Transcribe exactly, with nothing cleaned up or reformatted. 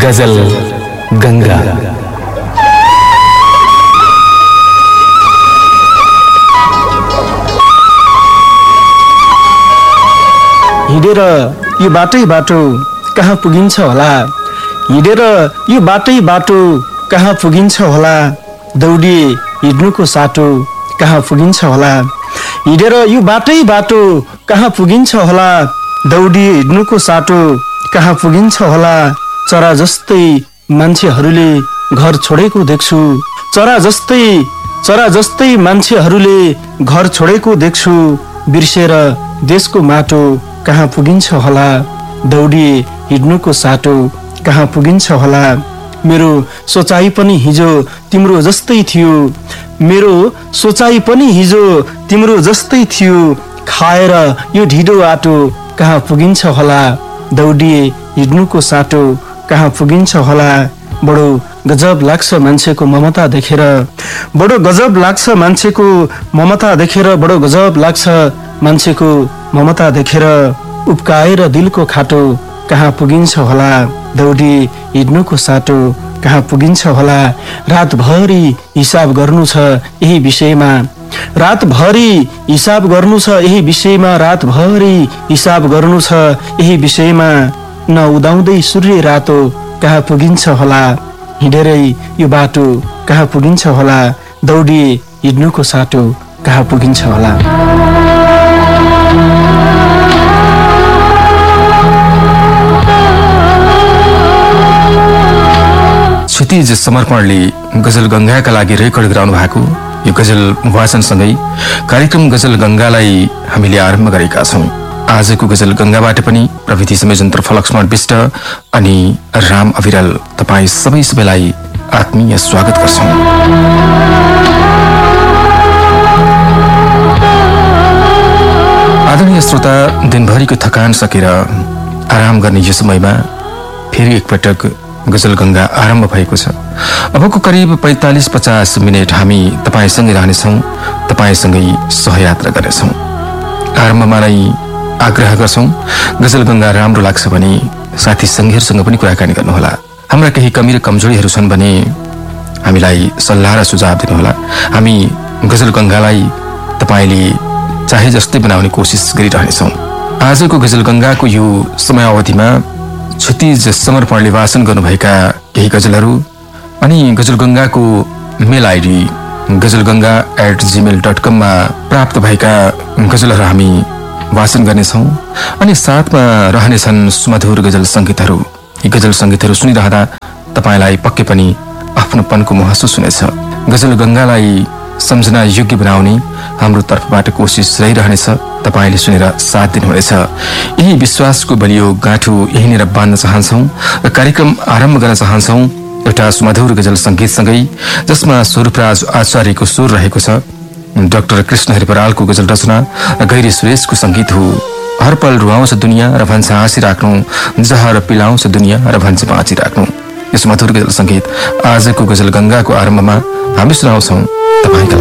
गजल गंगा। हिँडेर यो बाटै बाटो कहाँ पुगिन्छ होला, हिँडेर यो बाटै बाटो कहाँ पुगिन्छ होला, दौडिए हिँड्नुको साटो कहाँ पुगिन्छ होला, हिँडेर यो बाटै बाटो कहाँ पुगिन्छ होला, दौडिए हिँड्नुको साटो कहाँ पुगिन्छ होला। चरा जस्तै मान्छेहरूले घर छोडेको देख्छु, चरा जस्तै चरा जस्तै मान्छेहरूले घर छोडेको देख्छु, बिर्सेर देशको माटो कहाँ पुगिन्छ होला, दौडिए हिँड्नुको साटो कहाँ पुगिन्छ होला। मेरो सोचाइ पनि हिजो तिम्रो जस्तै थियो, मेरो सोचाइ पनि हिजो तिम्रो जस्तै थियो, खाएर यो ढिडो आटो कहाँ पुगिन्छ होला, दौडिए हिँड्नुको साटो कहाँ पुगिन्छ होला। बडो गजब लाग्छ मान्छेको ममता देखेर, बडो गजब लाग्छ मान्छेको ममता देखेर, बडो गजब लाग्छ मान्छेको ममता देखेर, उप्काएर दिलको खाटो कहाँ पुगिन्छ होला, दौडी हिँड्नुको साटो कहाँ पुगिन्छ होला। रातभरि हिसाब गर्नु छ यही विषयमा, रातभरि हिसाब गर्नु छ यही विषयमा, रातभरि हिसाब गर्नु छ यही विषयमा, नउदाउँदै सूर्य रातो कहाँ पुगिन्छ होला, हिँडेरै यो बाटो कहाँ पुगिन्छ होला, दौडी हिँड्नुको साटो कहाँ पुगिन्छ होला। क्षितिज समर्पणले गजल गंगाका लागि रेकर्ड गराउनु भएको यो गजल वाचनसँगै कार्यक्रम गजल गंगालाई हामीले आरम्भ गरेका छौं। आजको गजल गंगाबाट पनि प्रविधि संयोजन लक्ष्मण विष्ट अनि राम अविरल तपाईं सबै सबैलाई आत्मीय स्वागत गर्छौं। आदरणीय श्रोता, दिनभरिको थकान सकेर आराम गर्ने यो समयमा फेरि एकपटक गजल गंगा आरम्भ भएको छ। अबको करिब पैंतालीस पचास मिनट हामी तपाईंसँगै रहनेछौं, तपाईंसँगै सहयात्रा गर्नेछौं। आरम्भमा नै आग्रह गर्छौं, गजल गंगा राम्रो लाग्छ भने साथी संगीहरूसँग पनि कुराकानी गर्नुहोला। हाम्रा केही कमी र कमजोरीहरू छन् भने हामीलाई सल्लाह र सुझाव दिनुहोला। हामी गजल गंगालाई तपाईले चाहे जस्तै बनाउने कोसिस गरिरहनेछौं। आजको गजल गंगाको यो समयावधिमा क्षितिज समर्पणले वाचन गर्नुभएका केही गजलहरू अनि गजल गंगाको मेल आइडी गजल गंगा एट जीमेल डट कममा प्राप्त भएका गजलहरू हामी वाचन गर्नेछौं अनि साथमा रहनेछन् सुमधुर गजल संगीतहरू। यी गजल संगीतहरू सुनिरहँदा तपाईलाई पक्कै पनि आफ्नोपनको महसुस हुनेछ। गजल गंगालाई सम्झना योग्य बनाउने हाम्रो तर्फबाट कोसिस रहिरहनेछ। तपाईले सुनेर साथ दिनुहुनेछ, यही विश्वासको बलियो गाँठो यहीँनिर बाँध्न चाहन्छौं र कार्यक्रम आरम्भ गर्न चाहन्छौं एउटा सुमधुर गजल संगीतसँगै, जसमा स्वरूपराज आचार्यको स्वर रहेको छ, डाक्टर कृष्ण हरिपरालको गजल रचना र गैरी सुरेशको संगीत हो। हर पल रुवाउँछ दुनियाँ र भन्छ हाँसिराख्नु, जहर पिलाउँछ दुनियाँ र भन्छ बाँचिराख्नु। यस मधुर गजल संगीत आजको गजल गंगाको आरम्भमा हामी सुनाउँछौं तपाईका लागि।